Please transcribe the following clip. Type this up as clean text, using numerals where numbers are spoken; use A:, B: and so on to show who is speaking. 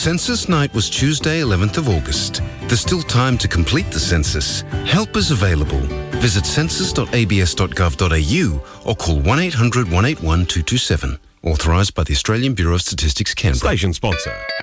A: Census night was Tuesday, 11th of August. There's still time to complete the census. Help is available. Visit census.abs.gov.au or call 1800 181 227. Authorised by the Australian Bureau of Statistics, Canberra.
B: Station sponsor.